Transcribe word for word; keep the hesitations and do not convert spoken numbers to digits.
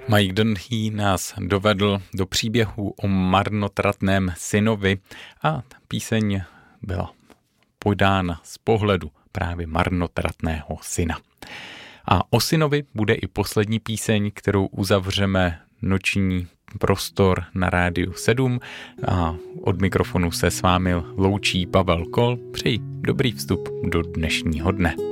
Mike Dunhee nás dovedl do příběhu o marnotratném synovi a píseň byla podána z pohledu právě marnotratného syna. A o synovi bude i poslední píseň, kterou uzavřeme noční prostor na Rádiu sedm a od mikrofonu se s vámi loučí Pavel Kol. Přeji dobrý vstup do dnešního dne.